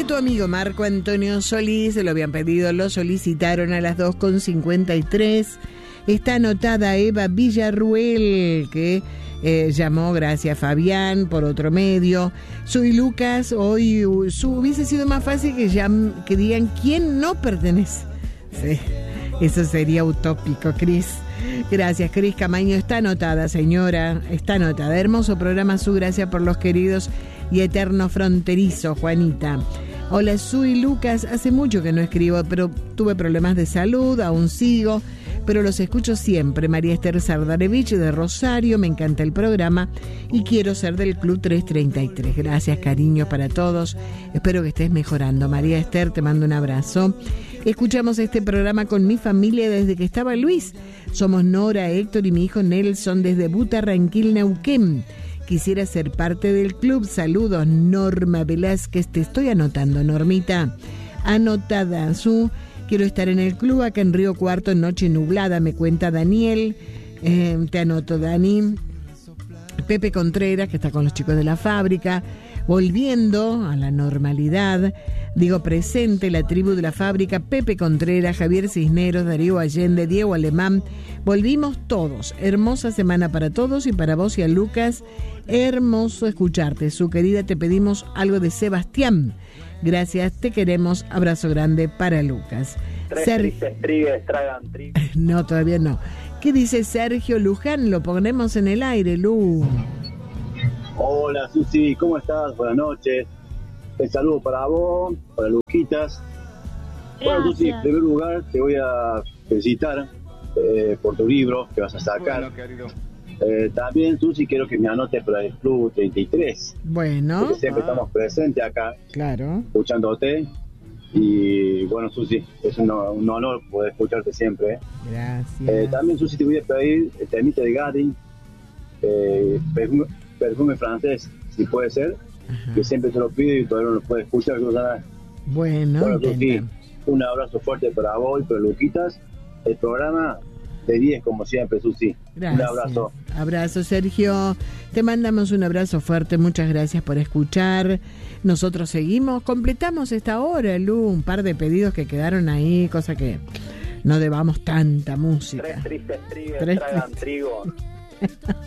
tu amigo Marco Antonio Solís, se lo habían pedido, lo solicitaron a las 2:53. Está anotada Eva Villarruel, que llamó, gracias Fabián, por otro medio. Soy Lucas, hoy hubiese sido más fácil que digan quién no pertenece. Sí, eso sería utópico, Cris. Gracias, Cris Camaño. Está anotada, señora, está anotada. Hermoso programa, gracias por los queridos y eterno fronterizo, Juanita. Hola, soy Lucas. Hace mucho que no escribo, pero tuve problemas de salud, aún sigo, pero los escucho siempre. María Esther Sardarevich de Rosario, me encanta el programa y quiero ser del Club 333. Gracias, cariño para todos. Espero que estés mejorando. María Esther, te mando un abrazo. Escuchamos este programa con mi familia desde que estaba Luis. Somos Nora, Héctor y mi hijo Nelson desde Butarranquil, Neuquén. Quisiera ser parte del club. Saludos, Norma Velázquez. Te estoy anotando, Normita. Anotada. Quiero estar en el club acá en Río Cuarto en Noche Nublada, me cuenta Daniel. Te anoto, Dani. Pepe Contreras, que está con los chicos de la fábrica. Volviendo a la normalidad, digo presente, la tribu de la fábrica, Pepe Contreras, Javier Cisneros, Darío Allende, Diego Alemán. Volvimos todos. Hermosa semana para todos y para vos y a Lucas. Hermoso escucharte. Su querida, te pedimos algo de Sebastián. Gracias, te queremos. Abrazo grande para Lucas. No, todavía no. ¿Qué dice Sergio Luján? Lo ponemos en el aire, Lu. Hola, Susi, ¿cómo estás? Buenas noches. Un saludo para vos, para Luquitas. Bueno, Susi, en primer lugar te voy a felicitar por tu libro que vas a sacar. Bueno, también, Susi, quiero que me anotes para el Club 33. Bueno. Porque siempre estamos presentes acá. Claro. Escuchándote. Y bueno, Susi, es un honor poder escucharte siempre. Gracias. También, Susi, te voy a pedir el temita de Gadi, perfume francés, si puede ser. Ajá. Que siempre te lo pido y todavía no lo puedes escuchar. Bueno, Susi, un abrazo fuerte para vos y para Luquitas. El programa de 10 como siempre, Susi. Gracias. Un abrazo. Abrazo, Sergio. Te mandamos un abrazo fuerte. Muchas gracias por escuchar. Nosotros seguimos. Completamos esta hora, Lu. Un par de pedidos que quedaron ahí, cosa que no debamos tanta música. Tres tristes trigues tragan trigo.